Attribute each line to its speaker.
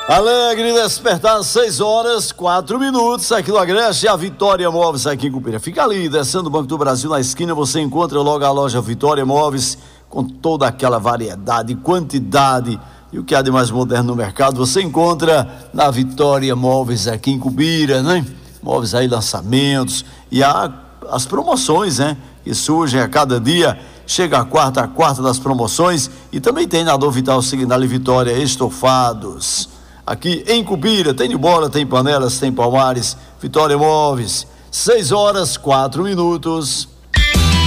Speaker 1: Alegre despertar, 6 horas 4 minutos, aqui no Agreste, a Vitória Móveis aqui em Cupira. Fica ali, descendo o Banco do Brasil, na esquina, você encontra logo a loja Vitória Móveis, com toda aquela variedade, quantidade e o que há de mais moderno no mercado, você encontra na Vitória Móveis aqui em Cupira, né? Móveis aí, lançamentos, e há as promoções, né? Que surgem a cada dia. Chega a quarta das promoções, e também tem na Dom Vital Signal e Vitória estofados. Aqui em Cupira, tem de bola, tem panelas, tem palmares, Vitória Móveis, 6 horas 4 minutos.